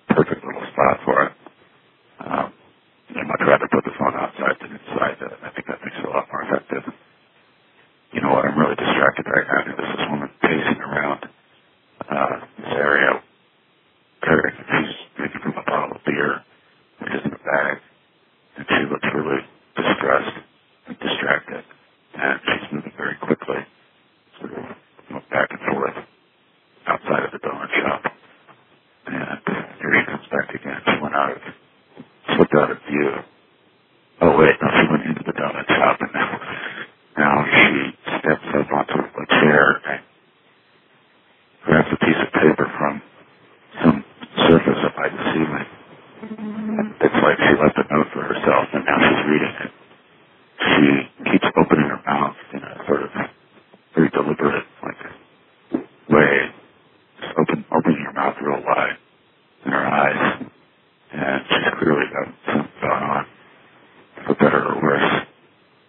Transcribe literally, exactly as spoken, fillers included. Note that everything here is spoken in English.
perfect little spot for it. Um, I'd much rather put the phone outside than inside. Uh, I think that makes it a lot more effective. You know what? I'm really distracted right now. There's this woman pacing around uh, this area, carrying, she's drinking from a bottle of beer, which is in a bag, and she looks really distressed and distracted, and she's moving very quickly, sort of you know, back and forth outside of the donut shop. And here she comes back again. She went out of, slipped out of view. Oh wait, no, she went into the donut shop, and now, now she steps up onto a chair and grabs a piece of paper from some surface up by the ceiling. It's like she left a note for herself, and now she's reading it.